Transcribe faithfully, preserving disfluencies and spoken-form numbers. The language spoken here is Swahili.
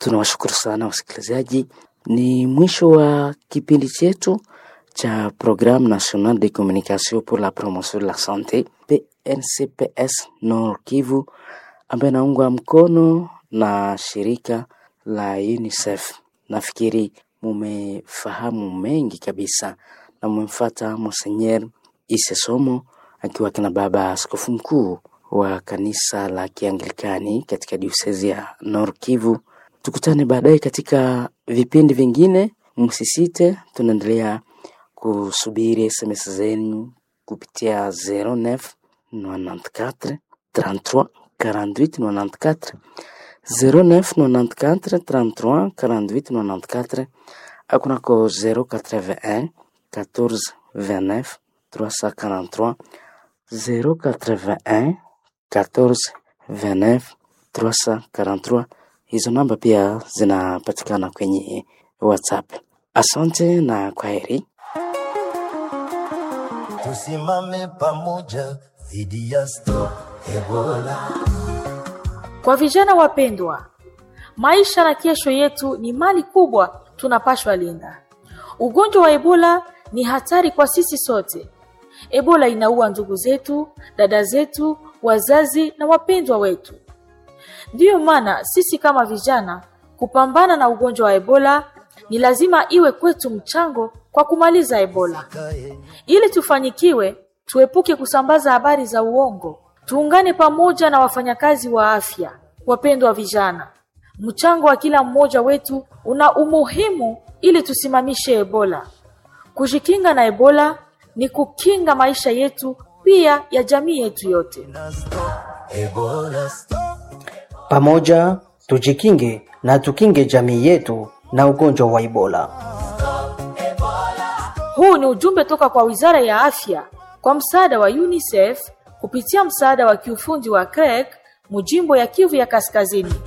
Tunawashukuru sana wasikilizaji. Ni mwisho wa kipindi chetu cha Programme Nationale de Communication pour la Promotion de la Santé P N C P S Nord Kivu, ambaye naungwa mkono na shirika la UNICEF. Nafikiri mumefahamu mengi kabisa na mmemfuata Monseigneur Isesomo akiwa kina baba askofu mkuu wa kanisa la Kianglikani katika diocese ya Nord Kivu. Tukutane baadaye katika vipindi vingine. Msisite, tunaendelea kusubiri S M S zenu kupitia zero neuf quatre-vingt-quatorze trente-trois quarante-huit quatre-vingt-quatorze zero neuf quatre-vingt-quatorze trente-trois quarante-huit quatre-vingt-quatorze akunako zero quatre-vingt-un quatorze vingt-neuf trois cent quarante-trois zero quatre-vingt-un quatorze vingt-neuf trois cent quarante-trois. Hizo namba pia zinapatikana kwenye WhatsApp. Asante na kwaheri. Tusimame pamoja dhidi ya Stop Ebola. Kwa vijana wapendwa, maisha na kesho yetu ni mali kubwa tunapashwa linda. Ugonjwa wa Ebola ni hatari kwa sisi sote. Ebola inaua ndugu zetu, dada zetu, wazazi na wapendwa wetu. Ndiyo maana sisi kama vijana kupambana na ugonjwa wa Ebola ni lazima iwe kwetu mchango kwa kumaliza Ebola. Ili tufanikiwe, tuepuke kusambaza habari za uongo. Tuungane pamoja na wafanyakazi wa afya. Wapendwa vijana, mchango wa kila mmoja wetu una umuhimu ili tusimamishe Ebola. Kujikinga na Ebola ni kukinga maisha yetu pia ya jamii yetu yote. Pamoja tujikinge na tukinge jamii yetu na ugonjwa wa Ebola. Huu ni ujumbe toka kwa Wizara ya Afya kwa msaada wa UNICEF kupitia msaada wa kiufundi wa C R E C mujimbo ya Kivu ya Kaskazini.